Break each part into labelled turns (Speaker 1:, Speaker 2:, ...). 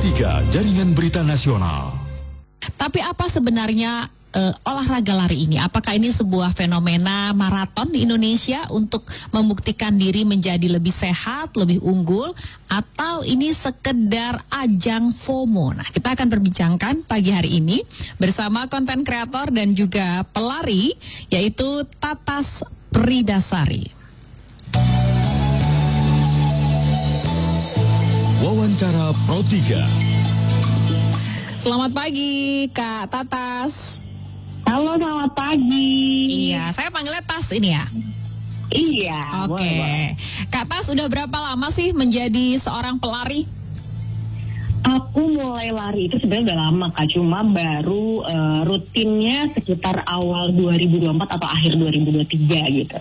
Speaker 1: 3 Jaringan Berita Nasional.
Speaker 2: Tapi apa sebenarnya olahraga lari ini? Apakah ini sebuah fenomena maraton di Indonesia untuk membuktikan diri menjadi lebih sehat, lebih unggul, atau ini sekedar ajang FOMO? Nah, kita akan perbincangkan pagi hari ini bersama konten kreator dan juga pelari, yaitu Tatas Pridasari.
Speaker 1: Wawancara Pro 3.
Speaker 2: Selamat pagi, Kak Tatas.
Speaker 3: Halo, selamat pagi.
Speaker 2: Iya, saya panggilnya Tas ini ya.
Speaker 3: Iya.
Speaker 2: Oke.
Speaker 3: Boleh.
Speaker 2: Kak Tas, udah berapa lama sih menjadi seorang pelari?
Speaker 3: Aku mulai lari itu sebenarnya udah lama, Kak. Cuma baru rutinnya sekitar awal 2024 atau akhir 2023 gitu.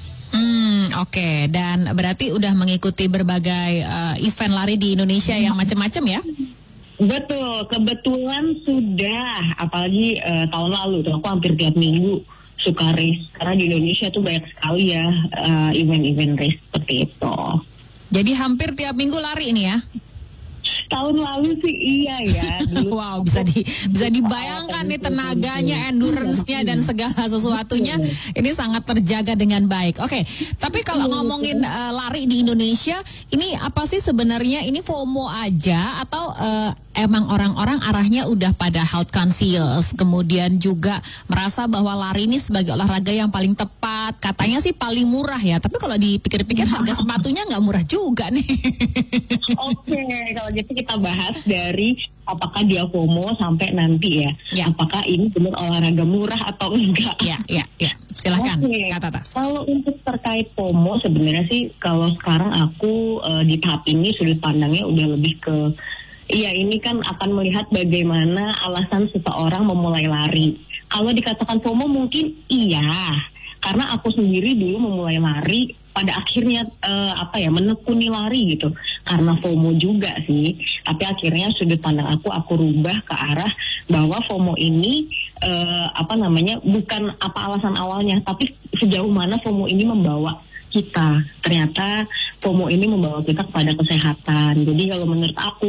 Speaker 2: Oke. Dan berarti udah mengikuti berbagai event lari di Indonesia yang macam-macam ya?
Speaker 3: Betul, kebetulan sudah, apalagi tahun lalu tuh aku hampir tiap minggu suka race, karena di Indonesia tuh banyak sekali ya event-event race seperti itu.
Speaker 2: Jadi hampir tiap minggu lari ini ya?
Speaker 3: Tahun lalu sih iya ya.
Speaker 2: Wow, bisa dibayangkan nih tenaganya, endurance-nya dan segala sesuatunya ini sangat terjaga dengan baik. Oke, tapi kalau ngomongin lari di Indonesia, ini apa sih sebenarnya, ini FOMO aja atau emang orang-orang arahnya udah pada health conscious, kemudian juga merasa bahwa lari ini sebagai olahraga yang paling tepat, katanya sih paling murah ya, tapi kalau dipikir-pikir harga sepatunya nggak murah juga nih.
Speaker 3: Oke, kalau gitu kita bahas dari apakah dia FOMO sampai nanti ya. Apakah ini benar olahraga murah atau enggak?
Speaker 2: Ya. Silahkan,
Speaker 3: Kak
Speaker 2: Tatas.
Speaker 3: Kalau untuk terkait FOMO, sebenarnya sih kalau sekarang aku di tahap ini sudut pandangnya udah lebih ke, iya ini kan akan melihat bagaimana alasan seseorang memulai lari. Kalau dikatakan FOMO mungkin iya, karena aku sendiri dulu memulai lari pada akhirnya menekuni lari gitu, karena FOMO juga sih. Tapi akhirnya sudut pandang aku rubah ke arah bahwa FOMO ini bukan apa alasan awalnya, tapi sejauh mana FOMO ini membawa kita. Ternyata FOMO ini membawa kita kepada kesehatan. Jadi kalau menurut aku